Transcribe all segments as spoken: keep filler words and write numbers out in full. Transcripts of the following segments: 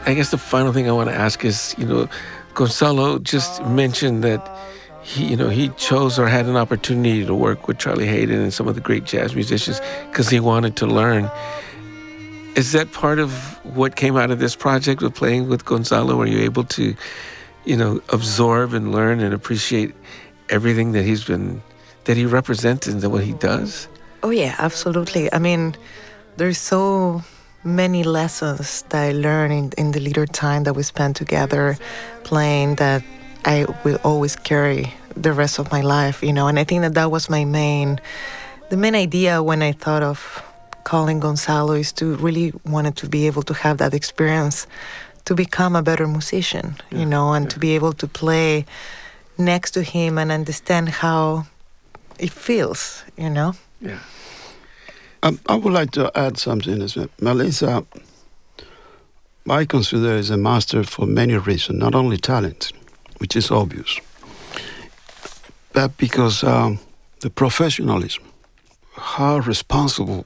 I guess the final thing I want to ask is, you know, Gonzalo just mentioned that he, you know, he chose or had an opportunity to work with Charlie Haden and some of the great jazz musicians because he wanted to learn. Is that part of what came out of this project with playing with Gonzalo? Were you able to, you know, absorb and learn and appreciate everything that he's been, that he represents and what he does? Oh, yeah, absolutely. I mean, there's so many lessons that I learned in, in the little time that we spent together playing that I will always carry the rest of my life, you know. And I think that that was my main, the main idea when I thought of calling Gonzalo is to really wanted to be able to have that experience to become a better musician, you know, and yeah. to be able to play next to him and understand how it feels, you know. Yeah. Um, I would like to add something as well. Melissa, I consider is a master for many reasons, not only talent, which is obvious, but because um, the professionalism, how responsible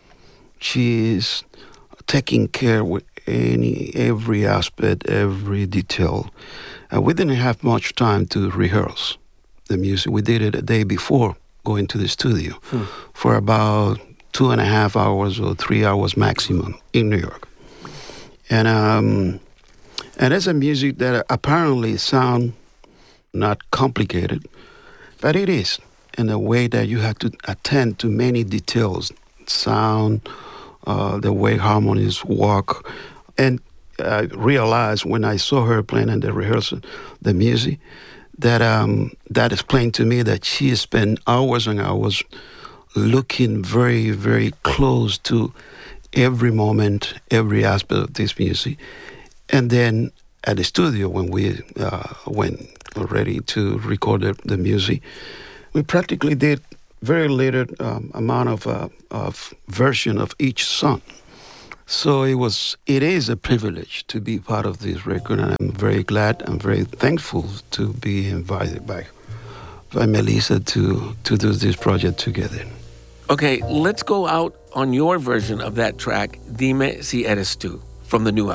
she is taking care with any every aspect, every detail. And we didn't have much time to rehearse the music. We did it a day before going to the studio hmm. for about two and a half hours or three hours maximum in New York. And um, and it's a music that apparently sound not complicated, but it is in a way that you have to attend to many details, sound, uh, the way harmonies walk. And I realized when I saw her playing in the rehearsal, the music, that um, that explained to me that she spent hours and hours looking very, very close to every moment, every aspect of this music. And then at the studio, when we uh, went ready to record the, the music, we practically did very little um, amount of, uh, of version of each song. So it was, it is a privilege to be part of this record, and I'm very glad and very thankful to be invited by, by Melissa to, to do this project together. Okay, let's go out on your version of that track, Dime Si Eres Tú, from the new album.